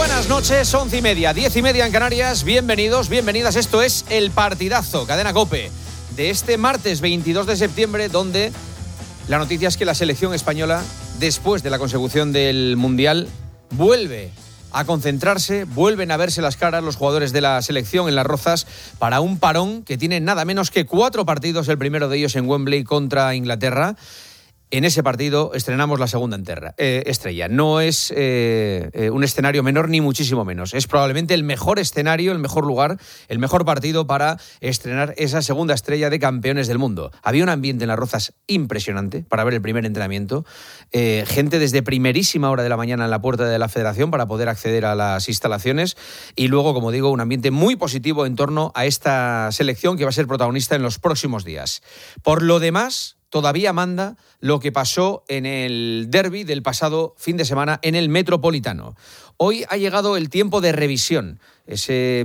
Buenas noches, 11:30, 10:30 en Canarias. Bienvenidos, bienvenidas. Esto es El Partidazo, Cadena COPE, de este martes 22 de septiembre, donde la noticia es que la selección española, después de la consecución del Mundial, vuelve a concentrarse, vuelven a verse las caras los jugadores de la selección en Las Rozas para un parón que tiene nada menos que 4 partidos, el primero de ellos en Wembley contra Inglaterra. En ese partido estrenamos la segunda estrella. No es un escenario menor ni muchísimo menos. Es probablemente el mejor escenario, el mejor lugar, el mejor partido para estrenar esa segunda estrella de campeones del mundo. Había un ambiente en Las Rozas impresionante para ver el primer entrenamiento. Gente desde primerísima hora de la mañana en la puerta de la Federación para poder acceder a las instalaciones. Y luego, como digo, un ambiente muy positivo en torno a esta selección que va a ser protagonista en los próximos días. Por lo demás, todavía manda lo que pasó en el derbi del pasado fin de semana en el Metropolitano. Hoy ha llegado el tiempo de revisión, ese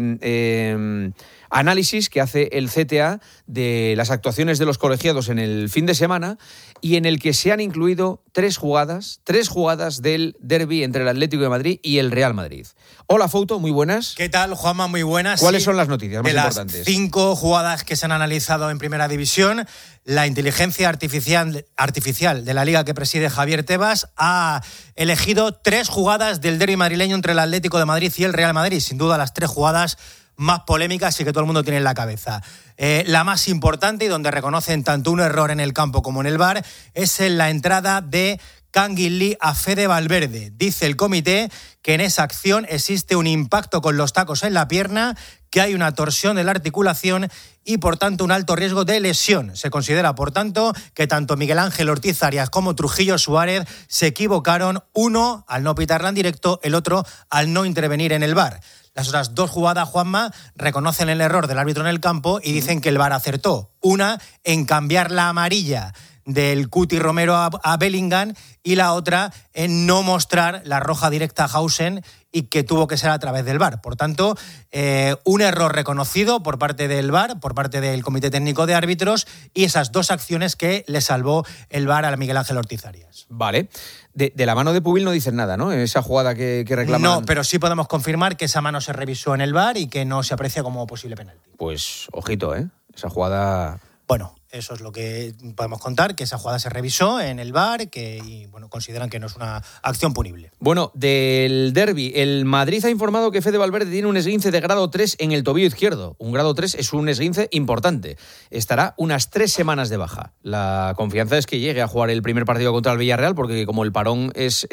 análisis que hace el CTA de las actuaciones de los colegiados en el fin de semana y en el que se han incluido 3 jugadas del derbi entre el Atlético de Madrid y el Real Madrid. Hola, Fouto, muy buenas. ¿Qué tal, Juanma? Muy buenas. ¿Cuáles son las noticias más importantes? De las 5 jugadas que se han analizado en Primera División, la inteligencia artificial de la liga que preside Javier Tebas ha elegido 3 jugadas del derbi madrileño entre el Atlético de Madrid y el Real Madrid. Sin duda, las 3 jugadas más polémicas y que todo el mundo tiene en la cabeza. La más importante, y donde reconocen tanto un error en el campo como en el VAR, es en la entrada de Kangin Lee a Fede Valverde. Dice el comité que en esa acción existe un impacto con los tacos en la pierna, que hay una torsión de la articulación y, por tanto, un alto riesgo de lesión. Se considera, por tanto, que tanto Miguel Ángel Ortiz Arias como Trujillo Suárez se equivocaron, uno al no pitarla en directo, el otro al no intervenir en el VAR. Las otras 2 jugadas, Juanma, reconocen el error del árbitro en el campo y dicen que el VAR acertó. Una en cambiar la amarilla del Cuti Romero a Bellingham y la otra en no mostrar la roja directa a Hausen y que tuvo que ser a través del VAR. Por tanto, un error reconocido por parte del VAR, por parte del Comité Técnico de Árbitros, y esas 2 acciones que le salvó el VAR a Miguel Ángel Ortiz Arias. Vale. De la mano de Pubil no dicen nada, ¿no? Esa jugada que reclaman. No, pero sí podemos confirmar que esa mano se revisó en el VAR y que no se aprecia como posible penalti. Pues, ojito, esa jugada. Bueno, eso es lo que podemos contar, que esa jugada se revisó en el VAR y consideran que no es una acción punible. Bueno, del derbi, el Madrid ha informado que Fede Valverde tiene un esguince de grado 3 en el tobillo izquierdo. Un grado 3 es un esguince importante. Estará unas 3 semanas de baja. La confianza es que llegue a jugar el primer partido contra el Villarreal, porque como el parón es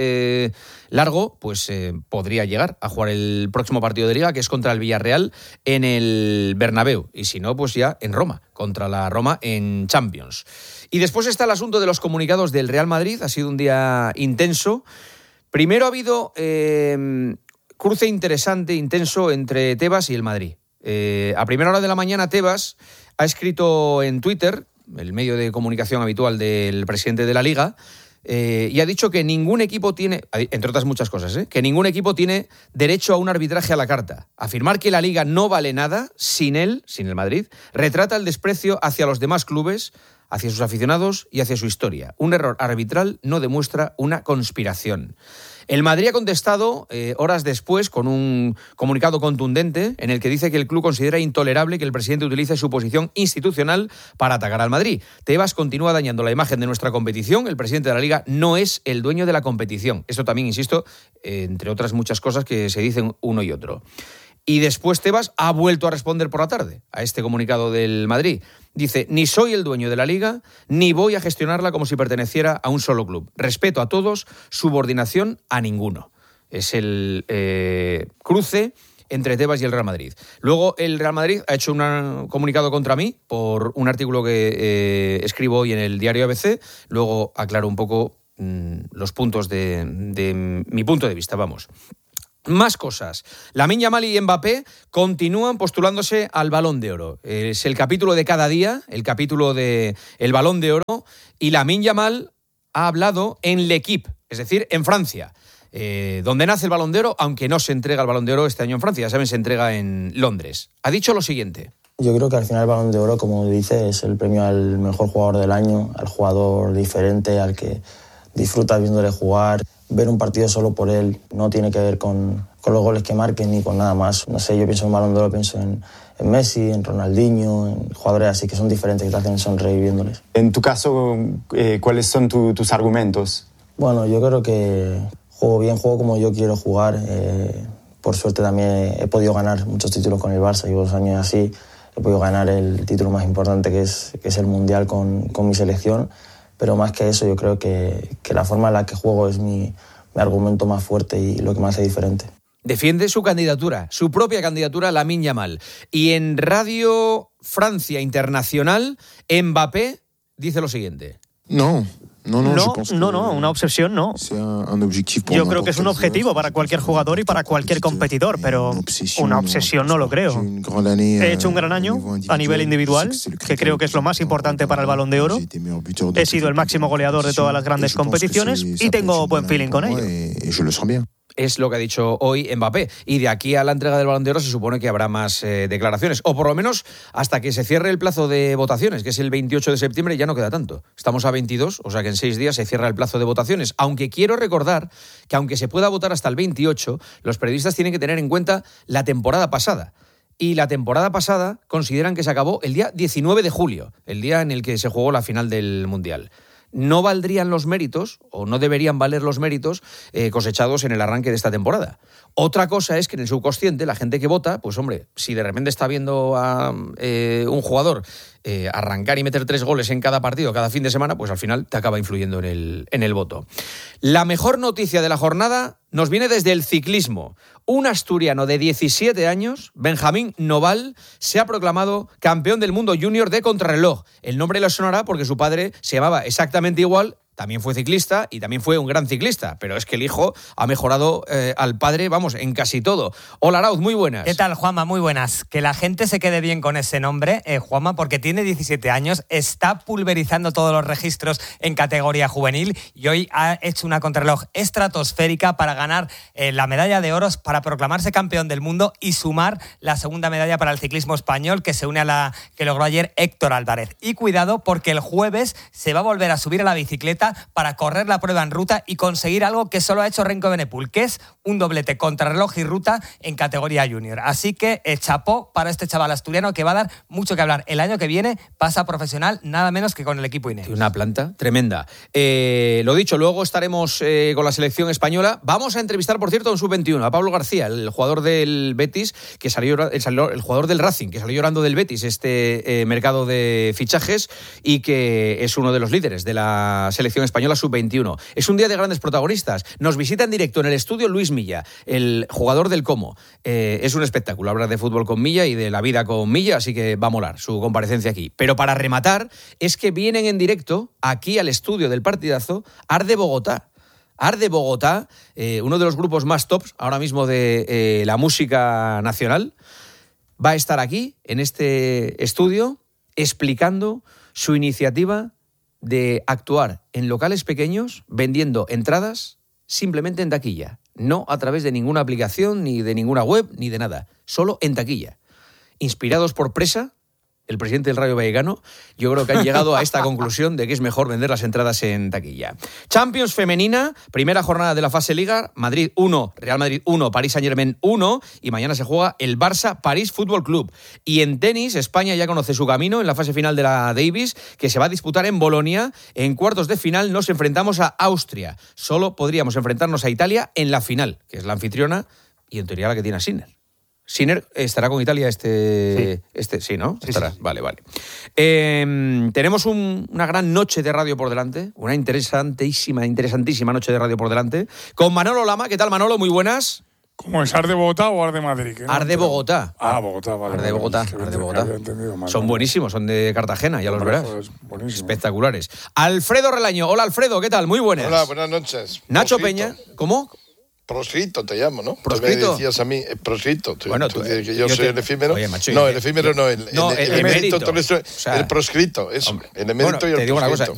largo, pues podría llegar a jugar el próximo partido de Liga, que es contra el Villarreal en el Bernabéu. Y si no, pues ya en Roma, contra la Roma en Champions. Y después está el asunto de los comunicados del Real Madrid. Ha sido un día intenso. Primero ha habido cruce interesante, intenso entre Tebas y el Madrid. A primera hora de la mañana, Tebas ha escrito en Twitter, el medio de comunicación habitual del presidente de la Liga, y ha dicho que ningún equipo tiene, entre otras muchas cosas, que ningún equipo tiene derecho a un arbitraje a la carta. Afirmar que la Liga no vale nada sin él, sin el Madrid, retrata el desprecio hacia los demás clubes, hacia sus aficionados y hacia su historia. Un error arbitral no demuestra una conspiración. El Madrid ha contestado horas después con un comunicado contundente en el que dice que el club considera intolerable que el presidente utilice su posición institucional para atacar al Madrid. Tebas continúa dañando la imagen de nuestra competición. El presidente de la Liga no es el dueño de la competición. Esto también, insisto, entre otras muchas cosas que se dicen uno y otro. Y después Tebas ha vuelto a responder por la tarde a este comunicado del Madrid. Dice: ni soy el dueño de la Liga, ni voy a gestionarla como si perteneciera a un solo club. Respeto a todos, subordinación a ninguno. Es el cruce entre Tebas y el Real Madrid. Luego el Real Madrid ha hecho un comunicado contra mí por un artículo que escribo hoy en el diario ABC. Luego aclaro un poco los puntos de mi punto de vista, vamos. Más cosas. Lamine Yamal y Mbappé continúan postulándose al Balón de Oro. Es el capítulo de cada día, el capítulo del Balón de Oro, y Lamine Yamal ha hablado en L'Équipe, es decir, en Francia, donde nace el Balón de Oro, aunque no se entrega el Balón de Oro este año en Francia, ya saben, se entrega en Londres. Ha dicho lo siguiente: yo creo que al final el Balón de Oro, como dice, es el premio al mejor jugador del año, al jugador diferente, al que disfrutas viéndole jugar. ver un partido solo por él. No tiene que ver con los goles que marquen ni con nada más. No sé, yo pienso en Balón de Oro, pienso en Messi, en Ronaldinho, en jugadores así que son diferentes, que te hacen sonreír viéndoles. En tu caso, ¿cuáles son tus argumentos? Bueno, yo creo que juego bien, juego como yo quiero jugar. Por suerte también he podido ganar muchos títulos con el Barça, llevo 2 años así. He podido ganar el título más importante que es el Mundial con mi selección. Pero más que eso, yo creo que la forma en la que juego es mi argumento más fuerte y lo que me hace diferente. Defiende su candidatura, su propia candidatura, Lamine Yamal. Y en Radio Francia Internacional, Mbappé dice lo siguiente. No, una obsesión no. Yo creo que es un objetivo para cualquier jugador y para cualquier competidor, pero una obsesión no lo creo. He hecho un gran año a nivel individual, que creo que es lo más importante para el Balón de Oro. He sido el máximo goleador de todas las grandes competiciones y tengo buen feeling con ello. Es lo que ha dicho hoy Mbappé. Y de aquí a la entrega del Balón de Oro se supone que habrá más declaraciones. O por lo menos hasta que se cierre el plazo de votaciones, que es el 28 de septiembre, ya no queda tanto. Estamos a 22, o sea que en 6 días se cierra el plazo de votaciones. Aunque quiero recordar que aunque se pueda votar hasta el 28, los periodistas tienen que tener en cuenta la temporada pasada. Y la temporada pasada consideran que se acabó el día 19 de julio, el día en el que se jugó la final del Mundial. No valdrían los méritos, o no deberían valer los méritos cosechados en el arranque de esta temporada. Otra cosa es que en el subconsciente, la gente que vota, pues hombre, si de repente está viendo a un jugador arrancar y meter 3 goles en cada partido, cada fin de semana, pues al final te acaba influyendo en el voto. La mejor noticia de la jornada nos viene desde el ciclismo. Un asturiano de 17 años, Benjamín Noval, se ha proclamado campeón del mundo junior de contrarreloj. El nombre le sonará porque su padre se llamaba exactamente igual. También fue ciclista y también fue un gran ciclista, pero es que el hijo ha mejorado al padre, vamos, en casi todo. Hola, Arauz, muy buenas. ¿Qué tal, Juanma? Muy buenas. Que la gente se quede bien con ese nombre, Juanma, porque tiene 17 años, está pulverizando todos los registros en categoría juvenil y hoy ha hecho una contrarreloj estratosférica para ganar la medalla de oro, para proclamarse campeón del mundo y sumar la segunda medalla para el ciclismo español, que se une a la que logró ayer Héctor Álvarez. Y cuidado, porque el jueves se va a volver a subir a la bicicleta para correr la prueba en ruta y conseguir algo que solo ha hecho Renko Benepul, que es un doblete contrarreloj y ruta en categoría junior. Así que chapó para este chaval asturiano, que va a dar mucho que hablar. El año que viene pasa a profesional nada menos que con el equipo Ineos. Una planta tremenda. Lo dicho, luego estaremos con la selección española. Vamos a entrevistar, por cierto, en sub-21 a Pablo García, el jugador del Betis, que el jugador del Racing, que salió llorando del Betis este mercado de fichajes y que es uno de los líderes de la selección española sub-21. Es un día de grandes protagonistas. Nos visita en directo en el estudio Luis Milla, el jugador del Como. Es un espectáculo hablar de fútbol con Milla y de la vida con Milla, así que va a molar su comparecencia aquí. Pero para rematar, es que vienen en directo aquí al estudio del partidazo Arde Bogotá. Arde Bogotá, uno de los grupos más tops ahora mismo de la música nacional, va a estar aquí, en este estudio, explicando su iniciativa de actuar en locales pequeños vendiendo entradas simplemente en taquilla, no a través de ninguna aplicación, ni de ninguna web, ni de nada, solo en taquilla. Inspirados por Presa, el presidente del Rayo Vallecano, yo creo que han llegado a esta conclusión de que es mejor vender las entradas en taquilla. Champions femenina, primera jornada de la fase Liga, Madrid 1, Real Madrid 1, París Saint-Germain 1, y mañana se juega el Barça París Fútbol Club. Y en tenis, España ya conoce su camino en la fase final de la Davis, que se va a disputar en Bolonia. En cuartos de final nos enfrentamos a Austria. Solo podríamos enfrentarnos a Italia en la final, que es la anfitriona y en teoría la que tiene a Sinner. Sinner estará con Italia sí, ¿no? Sí, estará. Sí. Vale. Tenemos una gran noche de radio por delante, una interesantísima noche de radio por delante, con Manolo Lama. ¿Qué tal, Manolo? Muy buenas. ¿Cómo es? ¿Arde Bogotá o Arde Madrid? Arde Bogotá. Bogotá, vale. Arde Bogotá. Son buenísimos, son de Cartagena, ya los verás. Espectaculares. Alfredo Relaño. Hola, Alfredo, ¿qué tal? Muy buenas. Hola, buenas noches. Nacho Peña. ¿Cómo? Proscrito te llamo, ¿no? ¿Proscrito? Tú me decías a mí, proscrito. Bueno, tú dices que yo soy el efímero. Oye, macho, no, el efímero no, el emérito. O sea, el proscrito, eso. Hombre, el emérito y el proscrito. Te digo una cosa,